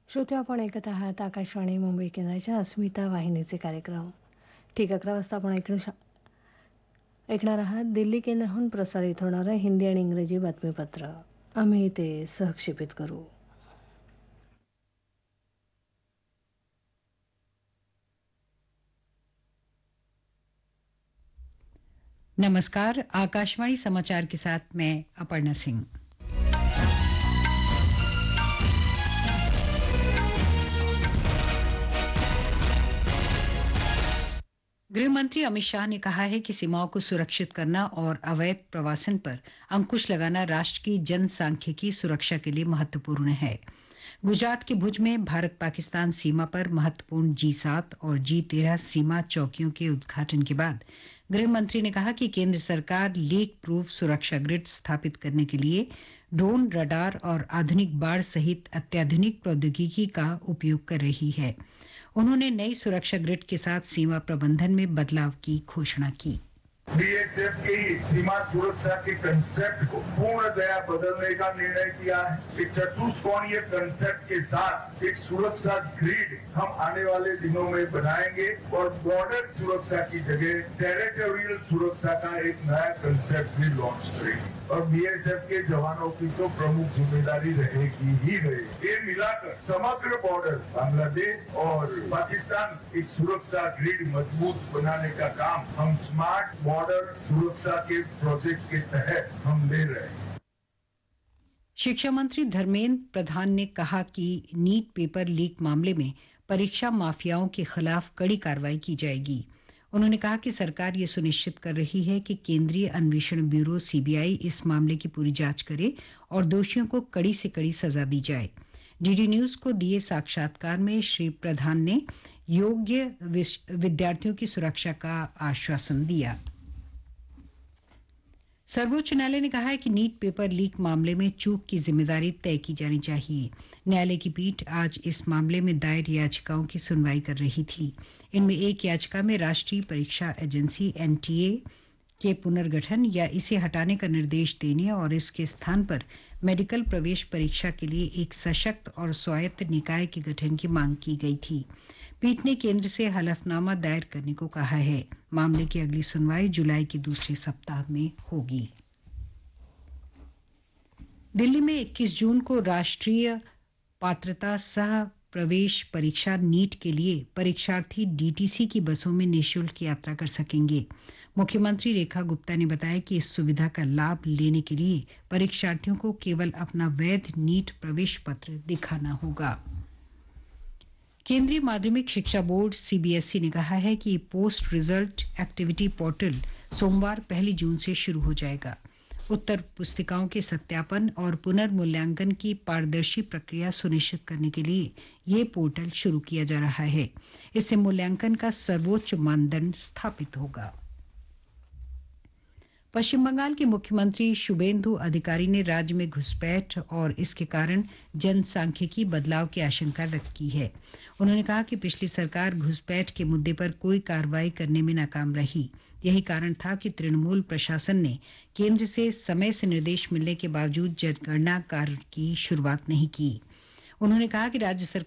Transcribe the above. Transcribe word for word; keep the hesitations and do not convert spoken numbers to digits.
श्रोते आपण ऐकत आहात आकाशवाणी मुंबई केंद्राच्या अस्मिता वाहिनीचे कार्यक्रम. ठीक अकरा वाजता आपण ऐकणं शा- ऐकणार आहात दिल्ली केंद्राहून प्रसारित होणारं हिंदी आणि इंग्रजी बातमीपत्र. आम्ही ते सहक्षेपित करू. नमस्कार, आकाशवाणी समाचार के साथ मैं अपर्णा सिंह। गृह मंत्री अमित शाह ने कहा है कि सीमाओं को सुरक्षित करना और अवैध प्रवासन पर अंकुश लगाना राष्ट्र की जनसांख्यिकी सुरक्षा के लिए महत्वपूर्ण है। गुजरात के भुज में भारत पाकिस्तान सीमा पर महत्वपूर्ण जी सात और जी तेरह सीमा चौकियों के उद्घाटन के बाद गृह मंत्री ने कहा कि केंद्र सरकार लीक प्रूफ सुरक्षा ग्रिड स्थापित करने के लिए ड्रोन, रडार और आधुनिक बाड़ सहित अत्याधुनिक प्रौद्योगिकी का उपयोग कर रही है। उन्होंने नई सुरक्षा ग्रिड के साथ सीमा प्रबंधन में बदलाव की घोषणा की। बीएसएफ की सीमा सुरक्षा के कंसेप्ट को पूर्णतया बदलने का निर्णय किया है। एक चतुष्कोणीय कंसेप्ट के साथ एक सुरक्षा ग्रिड हम आने वाले दिनों में बनाएंगे और बॉर्डर सुरक्षा की जगह टेरिटोरियल सुरक्षा का एक नया कंसेप्ट भी लॉन्च करेंगे और बीएसएफ के जवानों की तो प्रमुख जिम्मेदारी रहेगी ही रहेगी। ये मिलाकर समग्र बॉर्डर बांग्लादेश और पाकिस्तान एक सुरक्षा ग्रिड मजबूत बनाने का काम हम स्मार्ट बॉर्डर सुरक्षा के प्रोजेक्ट के तहत हम ले रहे हैं। शिक्षा मंत्री धर्मेंद्र प्रधान ने कहा कि नीट पेपर लीक मामले में परीक्षा माफियाओं के खिलाफ कड़ी कार्रवाई की जाएगी। उन्होंने कहा कि सरकार ये सुनिश्चित कर रही है कि केंद्रीय अन्वेषण ब्यूरो सीबीआई इस मामले की पूरी जांच करे और दोषियों को कड़ी से कड़ी सजा दी जाए। डीडी न्यूज को दिए साक्षात्कार में श्री प्रधान ने योग्य विद्यार्थियों की सुरक्षा का आश्वासन दिया। सर्वोच्च न्यायालय ने कहा है कि नीट पेपर लीक मामले में चूक की जिम्मेदारी तय की जानी चाहिए। न्यायालय की पीठ आज इस मामले में दायर याचिकाओं की सुनवाई कर रही थी। इनमें एक याचिका में राष्ट्रीय परीक्षा एजेंसी एनटीए के पुनर्गठन या इसे हटाने का निर्देश देने और इसके स्थान पर मेडिकल प्रवेश परीक्षा के लिए एक सशक्त और स्वायत्त निकाय के गठन की मांग की गई थी। पीठ ने केंद्र से हलफनामा दायर करने को कहा है। मामले की अगली सुनवाई जुलाई के दूसरे सप्ताह में होगी। दिल्ली में इक्कीस जून को राष्ट्रीय पात्रता सह प्रवेश परीक्षा नीट के लिए परीक्षार्थी डीटीसी की बसों में निःशुल्क यात्रा कर सकेंगे। मुख्यमंत्री रेखा गुप्ता ने बताया कि इस सुविधा का लाभ लेने के लिए परीक्षार्थियों को केवल अपना वैध नीट प्रवेश पत्र दिखाना होगा। केंद्रीय माध्यमिक शिक्षा बोर्ड सीबीएसई ने कहा है कि पोस्ट रिजल्ट एक्टिविटी पोर्टल सोमवार पहली जून से शुरू हो जाएगा। उत्तर पुस्तिकाओं के सत्यापन और पुनर्मूल्यांकन की पारदर्शी प्रक्रिया सुनिश्चित करने के लिए ये पोर्टल शुरू किया जा रहा है। इससे मूल्यांकन का सर्वोच्च मानदंड स्थापित होगा। पश्चिम बंगाल के मुख्यमंत्री शुभेंदु अधिकारी ने राज्य में घुसपैठ और इसके कारण जनसांख्यिकी बदलाव की आशंका व्यक्त की है। उन्होंने कहा कि पिछली सरकार घुसपैठ के मुद्दे पर कोई कार्रवाई करने में नाकाम रही। यही कारण था कि तृणमूल प्रशासन ने केंद्र से समय से निर्देश मिलने के बावजूद जनगणना कार्य की शुरुआत नहीं की। उन्होंने कहा कि राज्य सरकार